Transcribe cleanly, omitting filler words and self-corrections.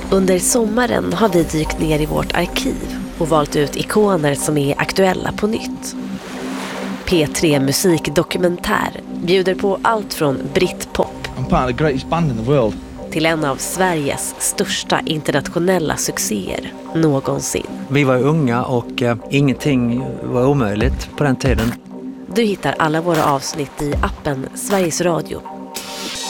Under sommaren har vi dykt ner i vårt arkiv och valt ut ikoner som är aktuella på nytt. P3 Musikdokumentär bjuder på allt från Britpop I'm part of the greatest band in the world. till en av Sveriges största internationella succéer någonsin. Vi var unga och ingenting var omöjligt på den tiden. Du hittar alla våra avsnitt i appen Sveriges Radio